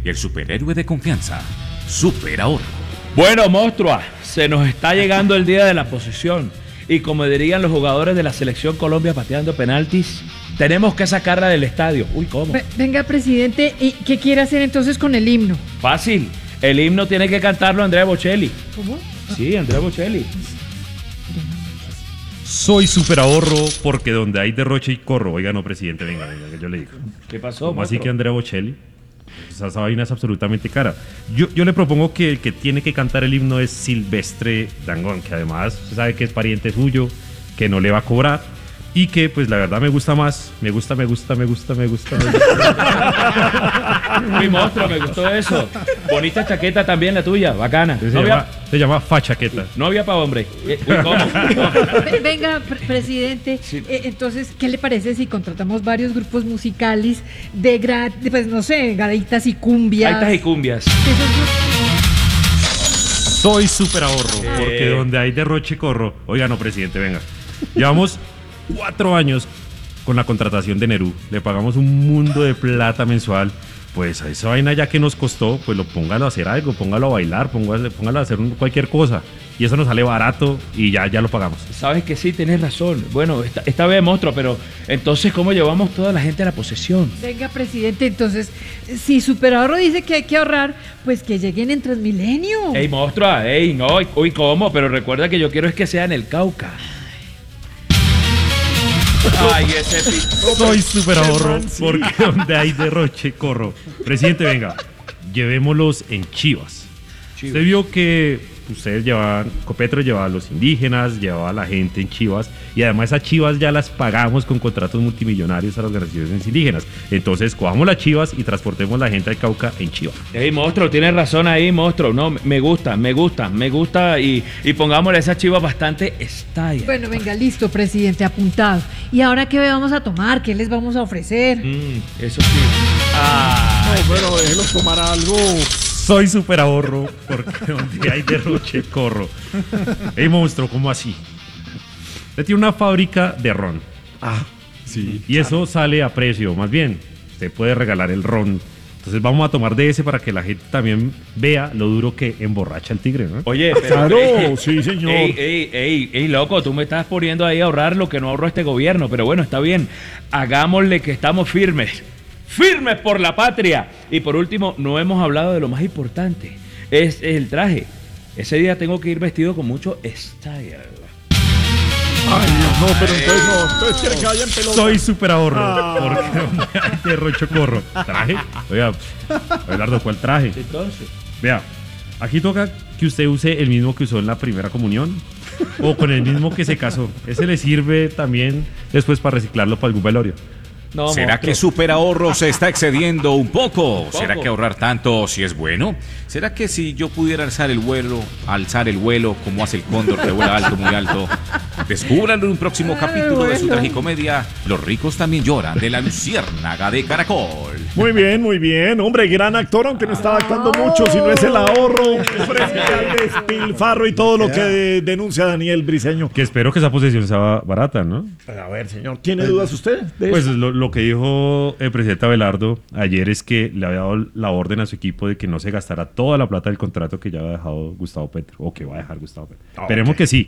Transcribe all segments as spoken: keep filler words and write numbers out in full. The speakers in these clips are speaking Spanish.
y el superhéroe de confianza, Super Ahorro. Bueno, monstrua, se nos está llegando el día de la posesión. Y como dirían los jugadores de la Selección Colombia pateando penaltis, tenemos que sacarla del estadio. Uy, ¿cómo? Venga, presidente, ¿y qué quiere hacer entonces con el himno? Fácil, el himno tiene que cantarlo Andrea Bocelli. ¿Cómo? Sí, Andrea Bocelli. Soy Super Ahorro porque donde hay derroche y corro. Oiga, no, presidente, venga, venga, que yo le digo. ¿Qué pasó? ¿Cómo así monstruo? que Andrea Bocelli? Esa, esa vaina es absolutamente cara. Yo, yo le propongo que el que tiene que cantar el himno es Silvestre Dangond, que además se sabe que es pariente suyo, que no le va a cobrar y que pues la verdad me gusta más. Me gusta, me gusta, me gusta, me gusta. Me gusta. Uy, monstruo, me gustó eso. Bonita chaqueta también la tuya, bacana. Se, No llama, había, se llama fachaqueta. no había pa' hombre. Eh, uy, ¿cómo? Venga, pre- presidente, Sí. eh, entonces, ¿qué le parece si contratamos varios grupos musicales de, gra- de, pues no sé, gaitas y cumbias? Gaitas y cumbias. Esos grupos- Soy Super Ahorro porque Eh. donde hay derroche corro. Oiga, no, presidente, venga. Llevamos cuatro años con la contratación de Nerú. Le pagamos un mundo de plata mensual. Pues a esa vaina ya que nos costó, pues lo póngalo a hacer algo, póngalo a bailar, póngalo, póngalo a hacer un- cualquier cosa. Y eso nos sale barato y ya, ya lo pagamos. Sabes que sí, tenés razón. Bueno, esta, esta vez, monstruo, pero entonces, ¿cómo llevamos toda la gente a la posesión? Venga, presidente, entonces, si Superahorro dice que hay que ahorrar, pues que lleguen en Transmilenio. Ey, monstrua, ey, no, uy, ¿cómo? Pero recuerda que yo quiero es que sea en el Cauca. Ay, ese pi... Soy Super Ahorro porque donde hay derroche corro. Presidente, venga, llevémoslos en Chivas. Chivas. Usted vio que ustedes llevaban, Copetro llevaba a los indígenas, llevaba a la gente en Chivas y además esas Chivas ya las pagamos con contratos multimillonarios a las organizaciones indígenas. Entonces cojamos las Chivas y transportemos la gente al Cauca en Chivas. Ey, monstruo, tienes razón ahí, monstruo. No, me gusta, me gusta, me gusta y, y pongámosle a esa chiva bastante style. Bueno, venga, listo, presidente, apuntado. ¿Y ahora qué vamos a tomar? ¿Qué les vamos a ofrecer? Mm, eso sí. Ah, No, pero déjelos tomar algo. Soy Super Ahorro porque donde hay derroche corro. Ey, monstruo, ¿cómo así? Usted tiene una fábrica de ron. Ah, sí. Y eso sale a precio, más bien, usted puede regalar el ron. Entonces vamos a tomar de ese para que la gente también vea lo duro que emborracha el tigre, ¿no? oye, pero, Claro, ey, sí, señor. Ey, ey, ey, ey, loco, tú me estás poniendo ahí a ahorrar lo que no ahorró este gobierno, pero bueno, está bien. Hagámosle que estamos firmes. Firmes por la patria. Y por último, no hemos hablado de lo más importante. Es, es el traje. Ese día tengo que ir vestido con mucho style. Ay, no, pero entonces no. Entonces quieren que vaya en pelota. Soy Super Ahorro Ah. porque donde hay derroche corro. ¿Traje? Oiga, Abelardo, ¿cuál traje? Entonces, Vea, aquí toca que usted use el mismo que usó en la primera comunión o con el mismo que se casó. Ese le sirve también después para reciclarlo para algún velorio. no, ¿Será monstruo. que Super Ahorro se está excediendo un poco? poco. ¿Será que ahorrar tanto si es bueno? ¿Será que si yo pudiera alzar el vuelo, alzar el vuelo como hace el cóndor que vuela alto, muy alto? Descúbranlo en un próximo capítulo de su tragicomedia. Los ricos también lloran, de La Luciérnaga de Caracol. Muy bien, muy bien. Hombre, gran actor, aunque no estaba actuando mucho, si no es el ahorro frente al despilfarro y todo lo que de- denuncia Daniel Briseño. Que espero que esa posesión sea barata, ¿no? A ver, señor, ¿tiene dudas usted de Pues eso? lo, lo que dijo el presidente Abelardo ayer es que le había dado la orden a su equipo de que no se gastara toda la plata del contrato que ya había dejado Gustavo Petro, o que va a dejar Gustavo Petro. Ah, Esperemos ok. que sí.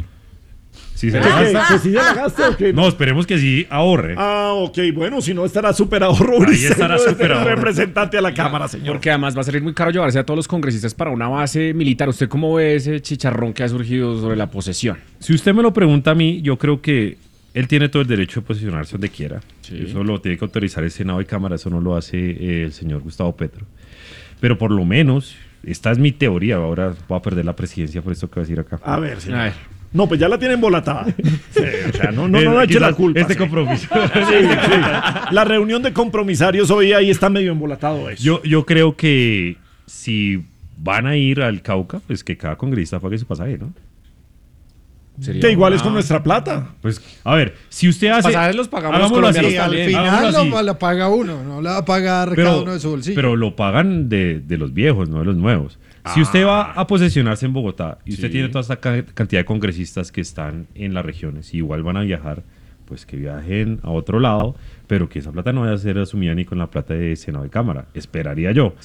Si se ¿Que, la que, gasta- que si ya la gasta o que No, esperemos que sí ahorre. Ah, ok, bueno, si no estará Super Ahorro. Ahí Briseño, estará desde Super el Ahorro. representante a la Cámara, señor. Porque además va a salir muy caro llevarse a todos los congresistas para una base militar. ¿Usted cómo ve ese chicharrón que ha surgido sobre la posesión? Si usted me lo pregunta a mí, yo creo que él tiene todo el derecho de posicionarse donde quiera. Sí. Eso lo tiene que autorizar el Senado y Cámara, eso no lo hace eh, el señor Gustavo Petro. Pero por lo menos, esta es mi teoría, ahora voy a perder la presidencia por esto que voy a decir acá. A ver, señor. A ver. No, pues ya la tienen embolatada. Sí, o sea, no, no, no, no Eh, eche la quizás culpa. Este sí. compromiso. Sí, sí. La reunión de compromisarios hoy ahí está medio embolatado eso. Yo, yo creo que si van a ir al Cauca, pues que cada congresista pague su pasaje, ¿no? Sería que igual es una- con nuestra plata. Pues, a ver, si usted hace... pasajes los pagamos los hagámoslo así, colombianos Y al también. final hagámoslo así. lo, lo paga uno, no la va a pagar cada pero, uno de su bolsillo. pero lo pagan de, de los viejos, no de los nuevos. Si usted va a posesionarse en Bogotá y usted Sí. tiene toda esta ca- cantidad de congresistas que están en las regiones y igual van a viajar, pues que viajen a otro lado, pero que esa plata no vaya a ser asumida ni con la plata de Senado y Cámara. Esperaría yo.